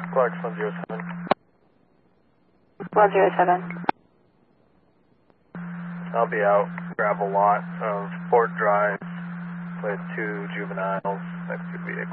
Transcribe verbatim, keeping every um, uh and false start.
Clark's one zero seven. one zero seven. I'll be out, gravel lot of Fort Drive with two juveniles, next to vehicles.